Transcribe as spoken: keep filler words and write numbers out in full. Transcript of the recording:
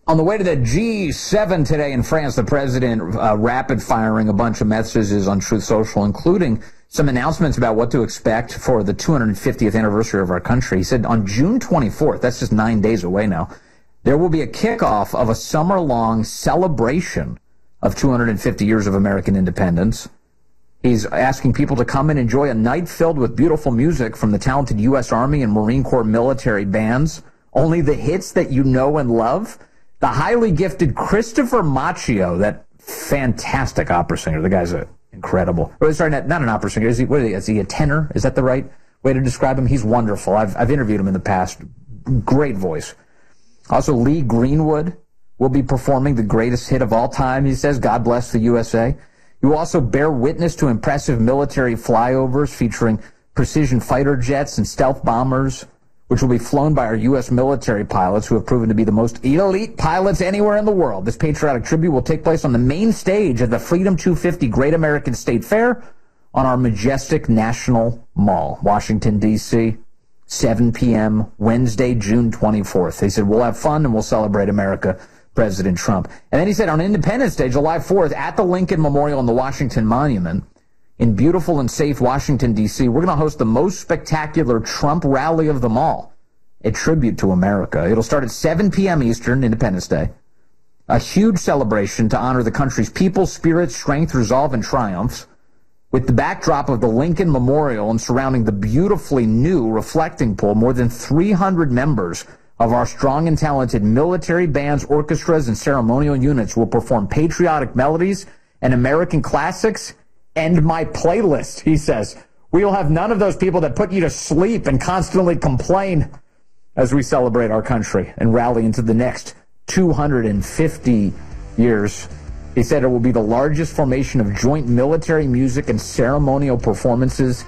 On the way to the G seven today in France, the president uh, rapid-firing a bunch of messages on Truth Social, including some announcements about what to expect for the two hundred fiftieth anniversary of our country. He said on June twenty-fourth, that's just nine days away now, there will be a kickoff of a summer-long celebration of two hundred fifty years of American independence. He's asking people to come and enjoy a night filled with beautiful music from the talented U S Army and Marine Corps military bands, only the hits that you know and love. The highly gifted Christopher Macchio, that fantastic opera singer. The guy's a incredible. Oh, sorry, not, not an opera singer. Is he, what is he? Is he a tenor? Is that the right way to describe him? He's wonderful. I've, I've interviewed him in the past. Great voice. Also, Lee Greenwood will be performing the greatest hit of all time, he says, God Bless the U S A. You will also bear witness to impressive military flyovers featuring precision fighter jets and stealth bombers, which will be flown by our U S military pilots who have proven to be the most elite pilots anywhere in the world. This patriotic tribute will take place on the main stage of the Freedom two fifty Great American State Fair on our majestic National Mall, Washington, D C, seven p.m., Wednesday, June twenty-fourth. They said, we'll have fun and we'll celebrate America, President Trump. And then he said on Independence Day, July fourth, at the Lincoln Memorial and the Washington Monument, in beautiful and safe Washington, D C, we're going to host the most spectacular Trump rally of them all, a tribute to America. It'll start at seven p.m. Eastern, Independence Day. A huge celebration to honor the country's people, spirit, strength, resolve, and triumphs, with the backdrop of the Lincoln Memorial and surrounding the beautifully new reflecting pool. More than three hundred members of our strong and talented military bands, orchestras, and ceremonial units will perform patriotic melodies and American classics and my playlist, he says. We will have none of those people that put you to sleep and constantly complain as we celebrate our country and rally into the next two hundred fifty years. He said it will be the largest formation of joint military music and ceremonial performances